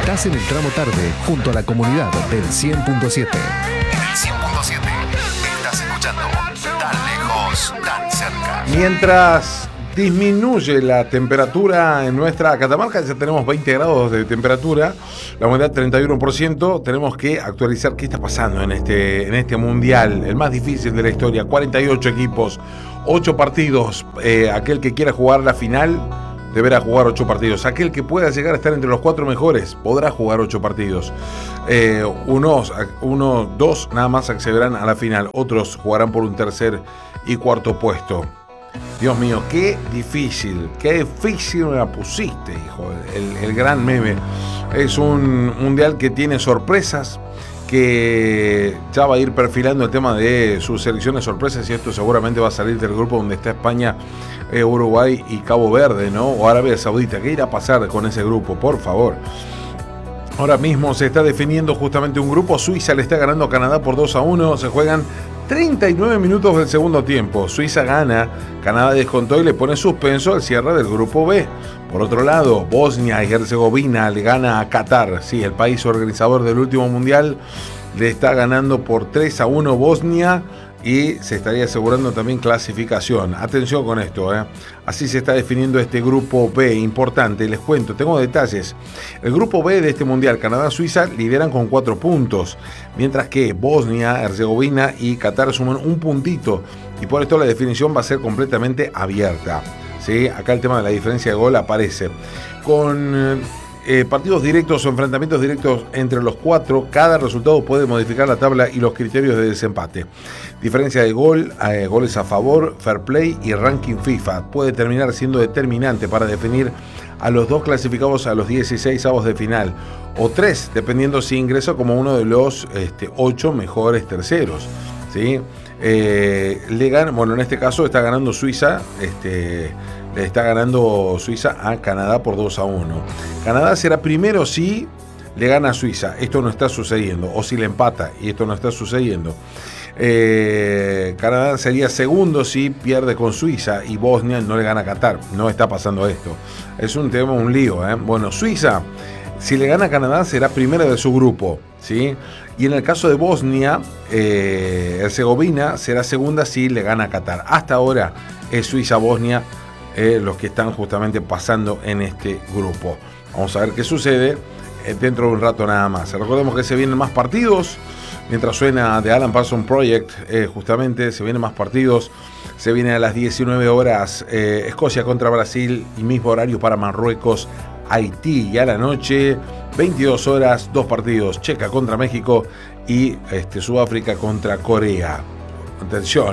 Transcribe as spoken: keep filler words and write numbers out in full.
Estás en el tramo tarde, junto a la comunidad del cien punto siete. En el cien punto siete estás escuchando Tan Lejos, Tan Cerca. Mientras disminuye la temperatura en nuestra Catamarca, ya tenemos veinte grados de temperatura, la humedad treinta y uno por ciento, tenemos que actualizar qué está pasando en este, en este mundial, el más difícil de la historia, cuarenta y ocho equipos, ocho partidos, eh, aquel que quiera jugar la final deberá jugar ocho partidos. Aquel que pueda llegar a estar entre los cuatro mejores podrá jugar ocho partidos. Eh, unos, uno, dos nada más accederán a la final. Otros jugarán por un tercer y cuarto puesto. Dios mío, qué difícil, qué difícil me la pusiste, hijo. El, el gran meme. Es un mundial que tiene sorpresas, que ya va a ir perfilando el tema de sus selecciones sorpresas, y esto seguramente va a salir del grupo donde está España, eh, Uruguay y Cabo Verde, ¿no? O Arabia Saudita. ¿Qué irá a pasar con ese grupo? Por favor. Ahora mismo se está definiendo justamente un grupo. Suiza le está ganando a Canadá por dos a uno. Se juegan treinta y nueve minutos del segundo tiempo. Suiza gana, Canadá descontó y le pone suspenso al cierre del grupo B. Por otro lado, Bosnia y Herzegovina le gana a Qatar. Sí, el país organizador del último mundial le está ganando por tres a uno Bosnia y se estaría asegurando también clasificación. Atención con esto, ¿eh? Así se está definiendo este grupo B, importante, les cuento, tengo detalles. El grupo B de este mundial, Canadá-Suiza, lideran con cuatro puntos, mientras que Bosnia, Herzegovina y Qatar suman un puntito, y por esto la definición va a ser completamente abierta. ¿Sí? Acá el tema de la diferencia de gol aparece. Con eh, partidos directos o enfrentamientos directos entre los cuatro, cada resultado puede modificar la tabla y los criterios de desempate. Diferencia de gol, eh, goles a favor, fair play y ranking FIFA puede terminar siendo determinante para definir a los dos clasificados a los dieciséis avos de final, o tres, dependiendo si ingresa como uno de los este, ocho mejores terceros. ¿Sí? Eh, le gana, bueno, en este caso está ganando Suiza, este, le está ganando Suiza a Canadá por dos a uno. Canadá será primero si le gana a Suiza, esto no está sucediendo, o si le empata, y esto no está sucediendo. Eh, Canadá sería segundo si pierde con Suiza y Bosnia no le gana a Qatar. No está pasando esto, es un tema, un lío, ¿eh? Bueno, Suiza, si le gana a Canadá, será primera de su grupo, ¿sí? Y en el caso de Bosnia, eh, Herzegovina será segunda si le gana a Qatar. Hasta ahora es Suiza-Bosnia eh, los que están justamente pasando en este grupo. Vamos a ver qué sucede eh, dentro de un rato nada más. Recordemos que se vienen más partidos. Mientras suena The Alan Parsons Project, eh, justamente se vienen más partidos. Se viene a las diecinueve horas eh, Escocia contra Brasil y mismo horario para Marruecos, Haití. Y a la noche, veintidós horas, dos partidos, Checa contra México y este, Sudáfrica contra Corea. Atención.